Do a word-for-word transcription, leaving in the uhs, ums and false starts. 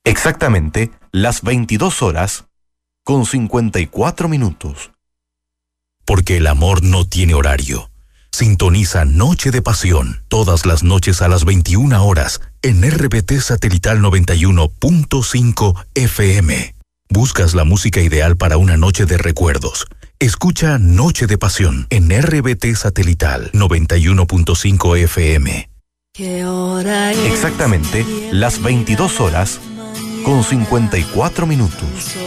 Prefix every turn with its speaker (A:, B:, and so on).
A: Exactamente las veintidós horas con cincuenta y cuatro minutos.
B: Porque el amor no tiene horario. Sintoniza Noche de Pasión todas las noches a las veintiuna horas en R B T Satelital noventa y uno punto cinco F M. ¿Buscas la música ideal para una noche de recuerdos? Escucha Noche de Pasión en R B T Satelital noventa y uno punto cinco F M.
A: Exactamente las veintidós horas con cincuenta y cuatro minutos.